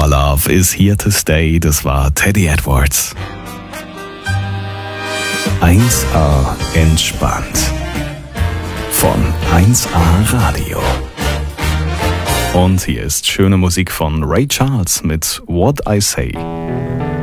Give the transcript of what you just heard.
Love is here to stay, das war Teddy Edwards. 1A entspannt. Von 1A Radio. Und hier ist schöne Musik von Ray Charles mit What I Say.